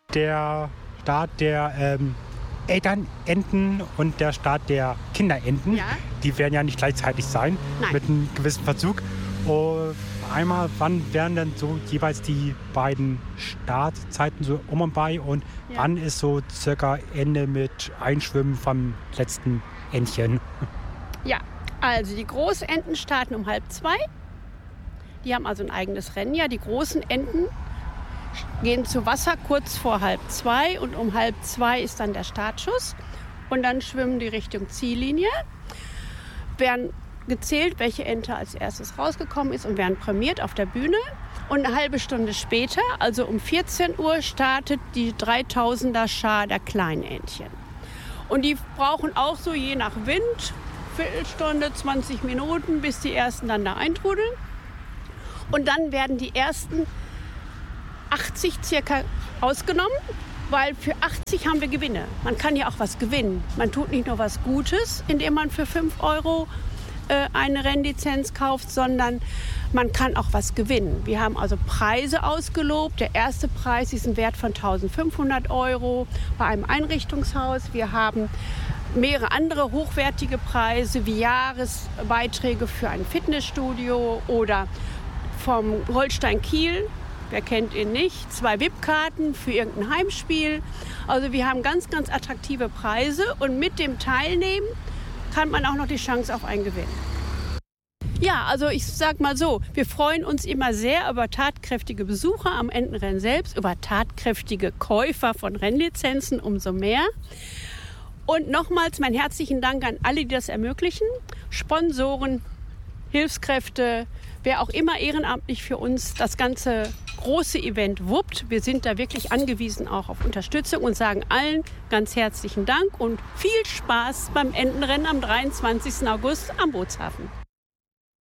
Der Start der Elternenten und der Start der Kinderenten, Ja. die werden ja nicht gleichzeitig sein, Nein. mit einem gewissen Verzug. Und einmal, wann wären denn so jeweils die beiden Startzeiten so um und bei und Ja. wann ist so circa Ende mit Einschwimmen vom letzten Entchen? Ja, also die Großenten starten um 1:30. Die haben also ein eigenes Rennen. Ja, die großen Enten gehen zu Wasser kurz vor 1:30 und um 1:30 ist dann der Startschuss. Und dann schwimmen die Richtung Ziellinie, werden gezählt, welche Ente als erstes rausgekommen ist und werden prämiert auf der Bühne. Und eine halbe Stunde später, also um 14 Uhr, startet die 3000er Schar der kleinen Entchen. Und die brauchen auch so je nach Wind, Viertelstunde, 20 Minuten, bis die ersten dann da eintrudeln. Und dann werden die ersten 80 circa ausgenommen, weil für 80 haben wir Gewinne. Man kann ja auch was gewinnen. Man tut nicht nur was Gutes, indem man für 5 Euro eine Rennlizenz kauft, sondern man kann auch was gewinnen. Wir haben also Preise ausgelobt. Der erste Preis ist ein Wert von 1.500 Euro bei einem Einrichtungshaus. Wir haben mehrere andere hochwertige Preise wie Jahresbeiträge für ein Fitnessstudio oder vom Holstein Kiel. Wer kennt ihn nicht? 2 VIP-Karten für irgendein Heimspiel. Also wir haben ganz, ganz attraktive Preise und mit dem Teilnehmen kann man auch noch die Chance auf einen Gewinn. Ja, also ich sag mal so, wir freuen uns immer sehr über tatkräftige Besucher am Entenrennen selbst, über tatkräftige Käufer von Rennlizenzen umso mehr. Und nochmals meinen herzlichen Dank an alle, die das ermöglichen. Sponsoren, Hilfskräfte, wer auch immer ehrenamtlich für uns das ganze große Event wuppt. Wir sind da wirklich angewiesen auch auf Unterstützung und sagen allen ganz herzlichen Dank und viel Spaß beim Entenrennen am 23. August am Bootshafen.